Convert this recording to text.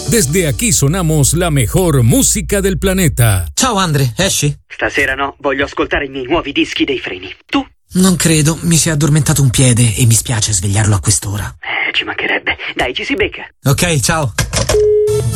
Desde aquí sonamos la mejor música del planeta. Ciao Andre, esci? Stasera no, voglio ascoltare i miei nuovi dischi dei Freni. Tu? Non credo, mi si è addormentato un piede e mi spiace svegliarlo a quest'ora. Ci mancherebbe. Dai, ci si becca. Ok, ciao.